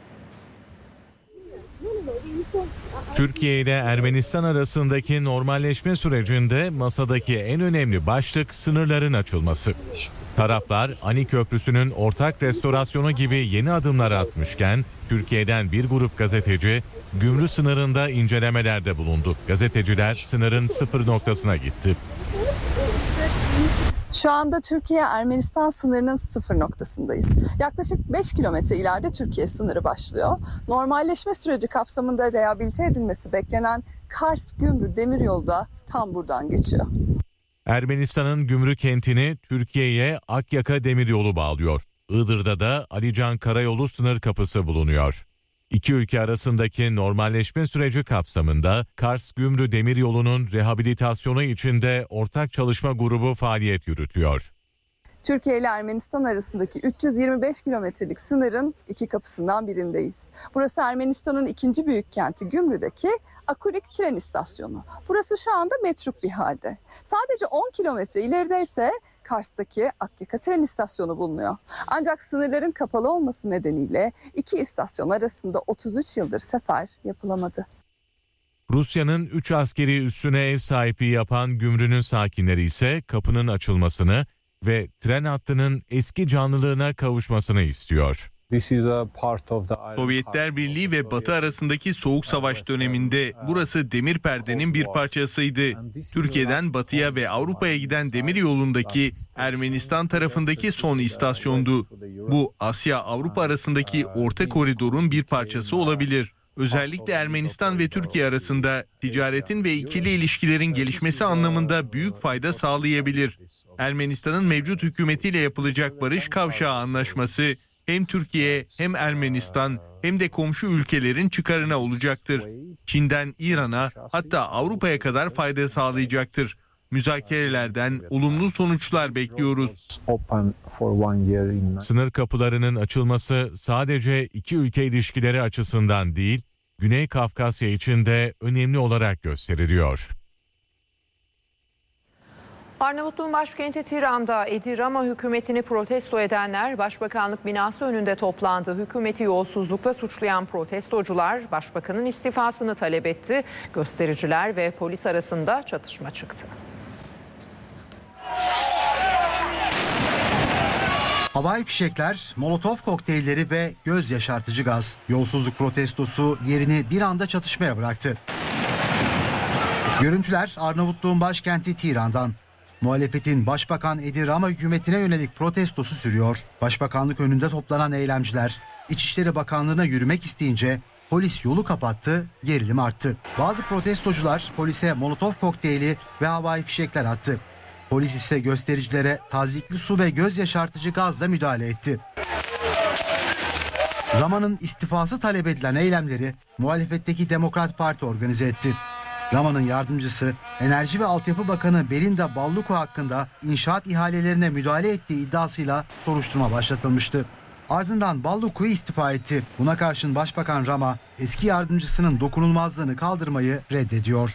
Türkiye ile Ermenistan arasındaki normalleşme sürecinde masadaki en önemli başlık sınırların açılması. Taraflar Ani Köprüsü'nün ortak restorasyonu gibi yeni adımlar atmışken Türkiye'den bir grup gazeteci Gümrü sınırında incelemelerde bulundu. Gazeteciler sınırın sıfır noktasına gitti.
Şu anda Türkiye-Ermenistan sınırının sıfır noktasındayız. Yaklaşık beş kilometre ileride Türkiye sınırı başlıyor. Normalleşme süreci kapsamında rehabilite edilmesi beklenen Kars-Gümrü demiryolu da tam buradan geçiyor.
Ermenistan'ın Gümrü kentini Türkiye'ye Akyaka demiryolu bağlıyor. Iğdır'da da Alican Karayolu sınır kapısı bulunuyor. İki ülke arasındaki normalleşme süreci kapsamında Kars-Gümrü demiryolunun rehabilitasyonu içinde ortak çalışma grubu faaliyet yürütüyor.
Türkiye ile Ermenistan arasındaki üç yüz yirmi beş kilometrelik sınırın iki kapısından birindeyiz. Burası Ermenistan'ın ikinci büyük kenti Gümrü'deki Akurik tren istasyonu. Burası şu anda metruk bir halde. Sadece on kilometre ileride ise Kars'taki Akyaka tren istasyonu bulunuyor. Ancak sınırların kapalı olması nedeniyle iki istasyon arasında otuz üç yıldır sefer yapılamadı.
Rusya'nın üç askeri üssüne ev sahipliği yapan Gümrü'nün sakinleri ise kapının açılmasını ve tren hattının eski canlılığına kavuşmasını istiyor.
Sovyetler Birliği ve Batı arasındaki Soğuk Savaş döneminde burası demir perdenin bir parçasıydı. Türkiye'den Batı'ya ve Avrupa'ya giden demir yolundaki Ermenistan tarafındaki son istasyondu. Bu Asya-Avrupa arasındaki orta koridorun bir parçası olabilir. Özellikle Ermenistan ve Türkiye arasında ticaretin ve ikili ilişkilerin gelişmesi anlamında büyük fayda sağlayabilir. Ermenistan'ın mevcut hükümetiyle yapılacak Barış Kavşağı Anlaşması hem Türkiye hem Ermenistan hem de komşu ülkelerin çıkarına olacaktır. Çin'den İran'a, hatta Avrupa'ya kadar fayda sağlayacaktır. Müzakerelerden olumlu sonuçlar bekliyoruz.
Sınır kapılarının açılması sadece iki ülke ilişkileri açısından değil, Güney Kafkasya için de önemli olarak gösteriliyor.
Arnavutluğun başkenti Tiran'da Edi Rama hükümetini protesto edenler Başbakanlık binası önünde toplandı. Hükümeti yolsuzlukla suçlayan protestocular Başbakanın istifasını talep etti. Göstericiler ve polis arasında çatışma çıktı.
Havai fişekler, molotof kokteylleri ve göz yaşartıcı gaz. Yolsuzluk protestosu yerini bir anda çatışmaya bıraktı. Görüntüler Arnavutluğun başkenti Tiran'dan. Muhalefetin Başbakan Edi Rama hükümetine yönelik protestosu sürüyor. Başbakanlık önünde toplanan eylemciler İçişleri Bakanlığı'na yürümek isteyince polis yolu kapattı, gerilim arttı. Bazı protestocular polise Molotov kokteyli ve havai fişekler attı. Polis ise göstericilere tazyikli su ve göz yaşartıcı gazla müdahale etti. Rama'nın istifası talep edilen eylemleri muhalefetteki Demokrat Parti organize etti. Rama'nın yardımcısı Enerji ve Altyapı Bakanı Belinda Balluku hakkında inşaat ihalelerine müdahale ettiği iddiasıyla soruşturma başlatılmıştı. Ardından Balluku istifa etti. Buna karşın Başbakan Rama eski yardımcısının dokunulmazlığını kaldırmayı reddediyor.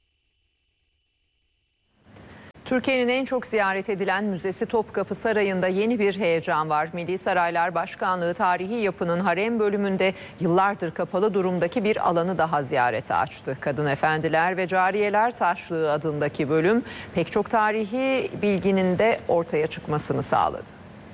Türkiye'nin en çok ziyaret edilen müzesi Topkapı Sarayı'nda yeni bir heyecan var. Milli Saraylar Başkanlığı tarihi yapının harem bölümünde yıllardır kapalı durumdaki bir alanı daha ziyarete açtı. Kadın Efendiler ve Cariyeler Taşlığı adındaki bölüm pek çok tarihi bilginin de ortaya çıkmasını sağladı.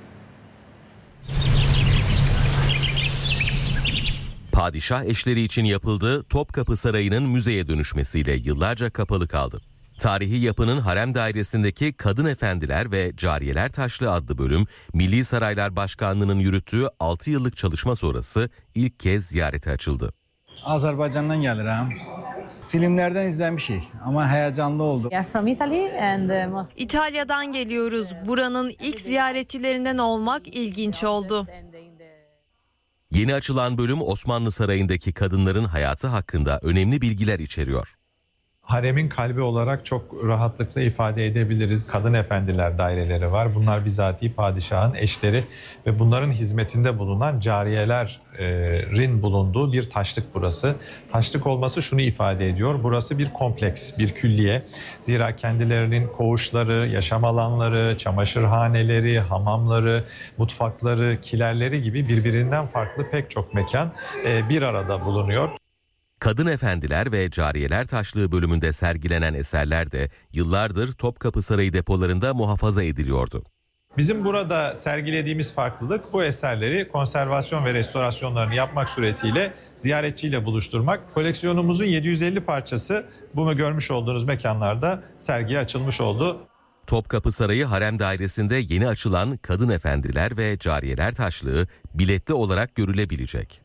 Padişah eşleri için yapıldığı Topkapı Sarayı'nın müzeye dönüşmesiyle yıllarca kapalı kaldı. Tarihi yapının harem dairesindeki Kadın Efendiler ve Cariyeler Taşlığı adlı bölüm, Milli Saraylar Başkanlığı'nın yürüttüğü altı yıllık çalışma sonrası ilk kez ziyarete açıldı.
Azerbaycan'dan gelir ha. Filmlerden izlenen bir şey ama heyecanlı oldu.
İtalya'dan geliyoruz. Buranın ilk ziyaretçilerinden olmak ilginç oldu.
Yeni açılan bölüm Osmanlı Sarayı'ndaki kadınların hayatı hakkında önemli bilgiler içeriyor.
Haremin kalbi olarak çok rahatlıkla ifade edebiliriz. Kadın efendiler daireleri var. Bunlar bizatihi padişahın eşleri ve bunların hizmetinde bulunan cariyelerin bulunduğu bir taşlık burası. Taşlık olması şunu ifade ediyor. Burası bir kompleks, bir külliye. Zira kendilerinin koğuşları, yaşam alanları, çamaşırhaneleri, hamamları, mutfakları, kilerleri gibi birbirinden farklı pek çok mekan bir arada bulunuyor.
Kadın Efendiler ve Cariyeler Taşlığı bölümünde sergilenen eserler de yıllardır Topkapı Sarayı depolarında muhafaza ediliyordu.
Bizim burada sergilediğimiz farklılık bu eserleri konservasyon ve restorasyonlarını yapmak suretiyle ziyaretçiyle buluşturmak. Koleksiyonumuzun yedi yüz elli parçası bu görmüş olduğunuz mekanlarda sergiye açılmış oldu.
Topkapı Sarayı Harem Dairesi'nde yeni açılan Kadın Efendiler ve Cariyeler Taşlığı biletli olarak görülebilecek.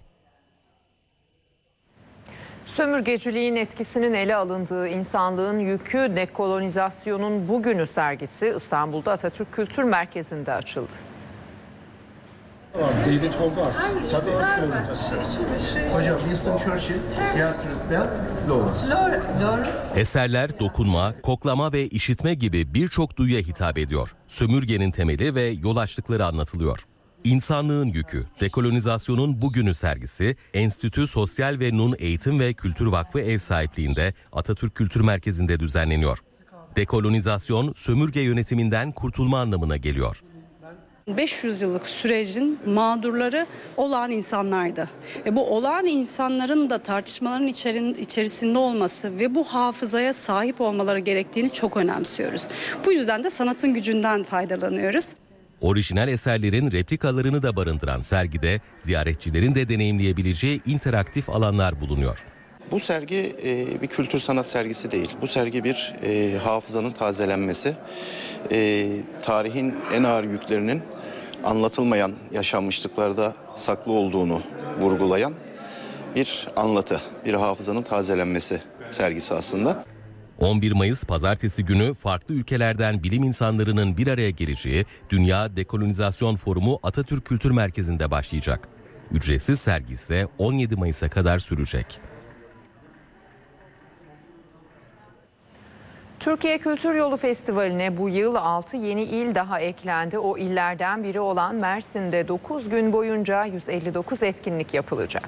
Sömürgeciliğin etkisinin ele alındığı insanlığın yükü dekolonizasyonun bugünü sergisi İstanbul'da Atatürk Kültür Merkezi'nde açıldı.
Eserler dokunma, koklama ve işitme gibi birçok duyuya hitap ediyor. Sömürgenin temeli ve yol açtıkları anlatılıyor. İnsanlığın Yükü, Dekolonizasyonun Bugünü sergisi, Enstitü Sosyal ve Nun Eğitim ve Kültür Vakfı ev sahipliğinde Atatürk Kültür Merkezi'nde düzenleniyor. Dekolonizasyon, sömürge yönetiminden kurtulma anlamına geliyor.
beş yüz yıllık sürecin mağdurları olağan insanlardı. Ve bu olağan insanların da tartışmaların içerisinde olması ve bu hafızaya sahip olmaları gerektiğini çok önemsiyoruz. Bu yüzden de sanatın gücünden faydalanıyoruz.
Orijinal eserlerin replikalarını da barındıran sergide ziyaretçilerin de deneyimleyebileceği interaktif alanlar bulunuyor.
Bu sergi e, bir kültür sanat sergisi değil. Bu sergi bir e, hafızanın tazelenmesi, e, tarihin en ağır yüklerinin anlatılmayan yaşanmışlıklarda saklı olduğunu vurgulayan bir anlatı, bir hafızanın tazelenmesi sergisi aslında.
on bir Mayıs Pazartesi günü farklı ülkelerden bilim insanlarının bir araya geleceği Dünya Dekolonizasyon Forumu Atatürk Kültür Merkezi'nde başlayacak. Ücretsiz sergi ise on yedi Mayıs'a kadar sürecek.
Türkiye Kültür Yolu Festivali'ne bu yıl altı yeni il daha eklendi. O illerden biri olan Mersin'de dokuz gün boyunca yüz elli dokuz etkinlik yapılacak.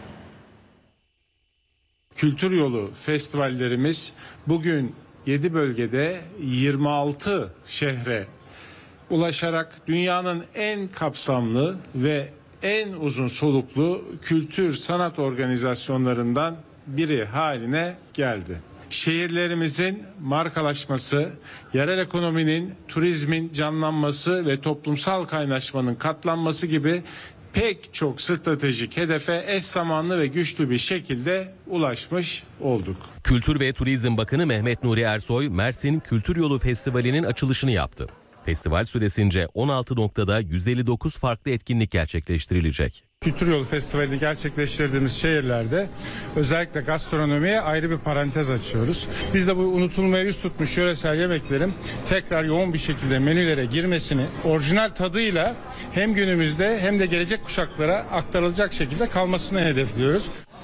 Kültür Yolu festivallerimiz bugün yedi bölgede yirmi altı şehre ulaşarak dünyanın en kapsamlı ve en uzun soluklu kültür sanat organizasyonlarından biri haline geldi. Şehirlerimizin markalaşması, yerel ekonominin, turizmin canlanması ve toplumsal kaynaşmanın katlanması gibi pek çok stratejik hedefe eş zamanlı ve güçlü bir şekilde ulaşmış olduk.
Kültür ve Turizm Bakanı Mehmet Nuri Ersoy, Mersin Kültür Yolu Festivali'nin açılışını yaptı. Festival süresince on altı noktada yüz elli dokuz farklı etkinlik gerçekleştirilecek.
Kültür Yolu Festivali'ni gerçekleştirdiğimiz şehirlerde özellikle gastronomiye ayrı bir parantez açıyoruz. Biz de bu unutulmaya yüz tutmuş yöresel yemeklerin tekrar yoğun bir şekilde menülere girmesini, orijinal tadıyla hem günümüzde hem de gelecek kuşaklara aktarılacak şekilde kalmasını hedefliyoruz.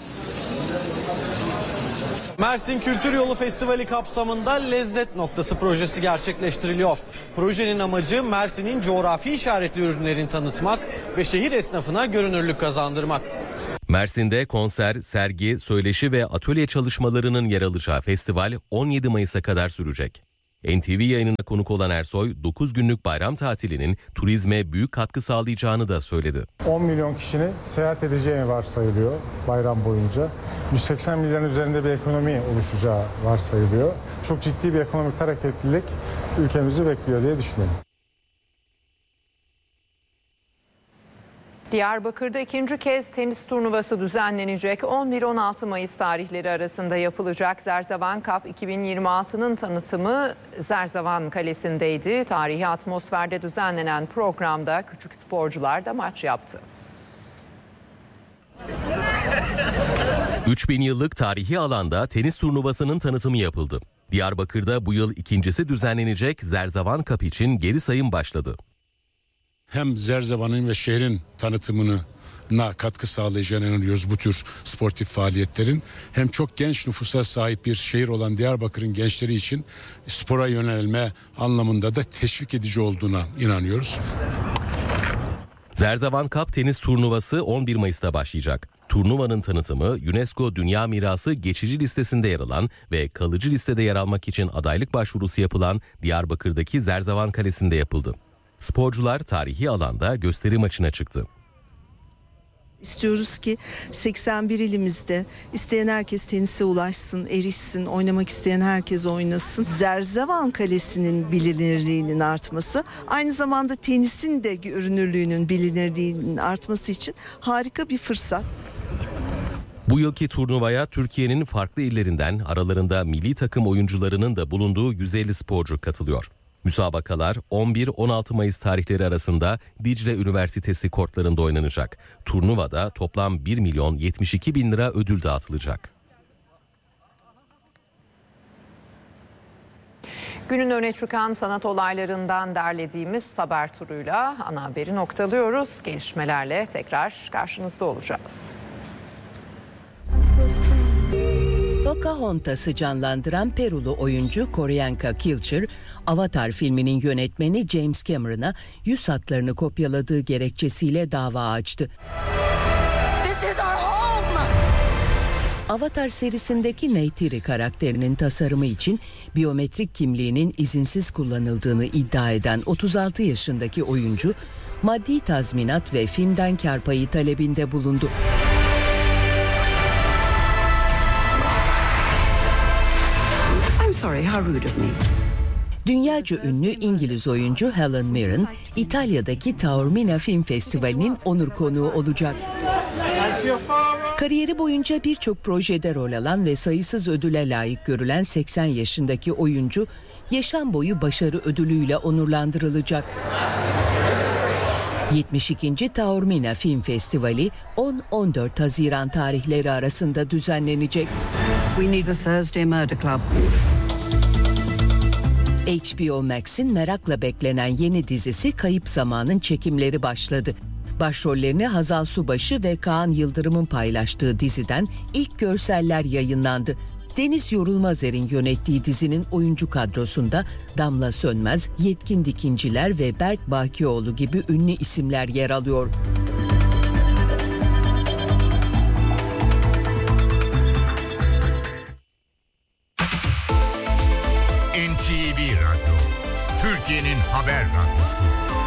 Mersin Kültür Yolu Festivali kapsamında Lezzet Noktası projesi gerçekleştiriliyor. Projenin amacı Mersin'in coğrafi işaretli ürünlerini tanıtmak ve şehir esnafına görünürlük kazandırmak.
Mersin'de konser, sergi, söyleşi ve atölye çalışmalarının yer alacağı festival on yedi Mayıs'a kadar sürecek. N T V yayınına konuk olan Ersoy, dokuz günlük bayram tatilinin turizme büyük katkı sağlayacağını da söyledi.
on milyon kişinin seyahat edeceği varsayılıyor bayram boyunca. yüz seksen milyarın üzerinde bir ekonomi oluşacağı varsayılıyor. Çok ciddi bir ekonomik hareketlilik ülkemizi bekliyor diye düşünüyorum.
Diyarbakır'da ikinci kez tenis turnuvası düzenlenecek. on bir on altı Mayıs tarihleri arasında yapılacak Zerzevan Cup iki bin yirmi altı'nın tanıtımı Zerzevan Kalesi'ndeydi. Tarihi atmosferde düzenlenen programda küçük sporcular da maç yaptı.
üç bin yıllık tarihi alanda tenis turnuvasının tanıtımı yapıldı. Diyarbakır'da bu yıl ikincisi düzenlenecek Zerzevan Cup için geri sayım başladı.
Hem Zerzevan'ın ve şehrin tanıtımına katkı sağlayacağına inanıyoruz bu tür sportif faaliyetlerin. Hem çok genç nüfusa sahip bir şehir olan Diyarbakır'ın gençleri için spora yönelme anlamında da teşvik edici olduğuna inanıyoruz.
Zerzevan Cup tenis turnuvası on bir Mayıs'ta başlayacak. Turnuvanın tanıtımı UNESCO Dünya Mirası geçici listesinde yer alan ve kalıcı listede yer almak için adaylık başvurusu yapılan Diyarbakır'daki Zerzevan Kalesi'nde yapıldı. Sporcular tarihi alanda gösteri maçına çıktı.
İstiyoruz ki seksen bir ilimizde isteyen herkes tenise ulaşsın, erişsin, oynamak isteyen herkes oynasın. Zerzevan Kalesi'nin bilinirliğinin artması, aynı zamanda tenisin de görünürlüğünün bilinirliğinin artması için harika bir fırsat.
Bu yılki turnuvaya Türkiye'nin farklı illerinden, aralarında milli takım oyuncularının da bulunduğu yüz elli sporcu katılıyor. Müsabakalar on bir on altı Mayıs tarihleri arasında Dicle Üniversitesi kortlarında oynanacak. Turnuvada toplam bir milyon yetmiş iki bin lira ödül dağıtılacak.
Günün öne çıkan sanat olaylarından derlediğimiz haber turuyla ana haberi noktalıyoruz. Gelişmelerle tekrar karşınızda olacağız.
Pocahontas'ı canlandıran Perulu oyuncu Qorianka Kilcher, Avatar filminin yönetmeni James Cameron'a yüz hatlarını kopyaladığı gerekçesiyle dava açtı.
This is our home.
Avatar serisindeki Neytiri karakterinin tasarımı için biyometrik kimliğinin izinsiz kullanıldığını iddia eden otuz altı yaşındaki oyuncu, maddi tazminat ve filmden kar payı talebinde bulundu.
Sorry, how rude of me.
Dünyaca ünlü İngiliz oyuncu Helen Mirren, İtalya'daki Taormina Film Festivali'nin onur konuğu olacak. Kariyeri boyunca birçok projede rol alan ve sayısız ödüle layık görülen seksen yaşındaki oyuncu, yaşam boyu başarı ödülüyle onurlandırılacak. yetmiş ikinci Taormina Film Festivali on on dört Haziran tarihleri arasında düzenlenecek.
We need a Thursday Murder Club.
H B O Max'in merakla beklenen yeni dizisi Kayıp Zaman'ın çekimleri başladı. Başrollerini Hazal Subaşı ve Kaan Yıldırım'ın paylaştığı diziden ilk görseller yayınlandı. Deniz Yorulmazer'in yönettiği dizinin oyuncu kadrosunda Damla Sönmez, Yetkin Dikinciler ve Berk Bakioğlu gibi ünlü isimler yer alıyor.
N T V Radyo, Türkiye'nin haber radyosu.